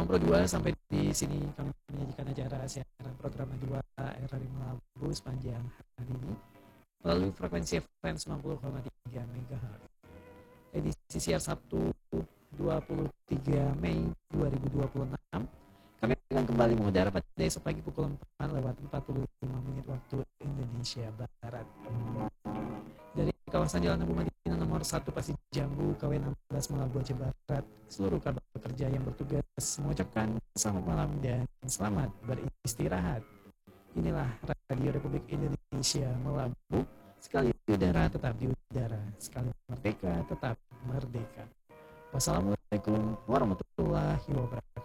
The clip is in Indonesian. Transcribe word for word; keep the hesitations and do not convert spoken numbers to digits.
Pro dua, sampai di sini kami menyajikan acara siaran program dua R R I Melabu sepanjang hari ini melalui frekuensi F M sembilan puluh koma tiga MHz. Edisi siar Sabtu dua puluh tiga Mei dua ribu dua puluh enam. Kami akan kembali mengudara pada esok pagi pukul empat lewat empat puluh lima menit waktu Indonesia Barat. Dari kawasan Jalan Abu Madinah nomor satu Pasir Jambu K W enam belas Melabu Aceh Barat, seluruh kabar pekerja yang bertugas mengucapkan selamat malam dan selamat beristirahat. Inilah Radio Republik Indonesia Melabu, sekali di udara tetap di udara, sekali merdeka tetap merdeka. Wassalamualaikum warahmatullahi wabarakatuh.